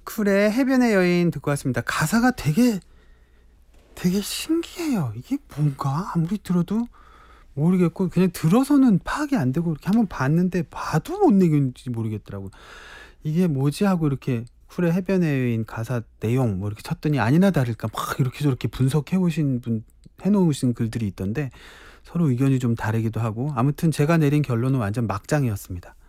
쿨의 해변의 여인 듣고 왔습니다. 가사가 되게 신기해요. 이게 뭔가 아무리 들어도 모르겠고 그냥 들어서는 파악이 안 되고 이렇게 한번 봤는데 봐도 못 내겠는지 모르겠더라고요. 이게 뭐지 하고 이렇게 쿨의 해변의 여인 가사 내용 뭐 이렇게 쳤더니 아니나 다를까 막 이렇게 저렇게 분석해 오신 분 해놓으신 글들이 있던데 서로 의견이 좀 다르기도 하고 아무튼 제가 내린 결론은 완전 막장이었습니다.